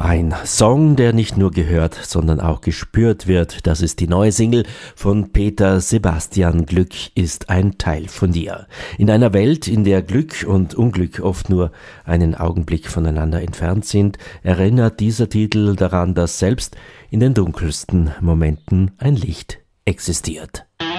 Ein Song, der nicht nur gehört, sondern auch gespürt wird. Das ist die neue Single von Peter Sebastian. Glück ist ein Teil von dir. In einer Welt, in der Glück und Unglück oft nur einen Augenblick voneinander entfernt sind, erinnert dieser Titel daran, dass selbst in den dunkelsten Momenten ein Licht existiert.